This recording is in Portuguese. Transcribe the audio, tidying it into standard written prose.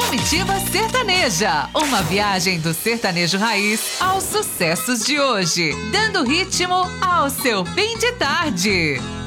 Comitiva Sertaneja, uma viagem do sertanejo raiz aos sucessos de hoje, dando ritmo ao seu fim de tarde.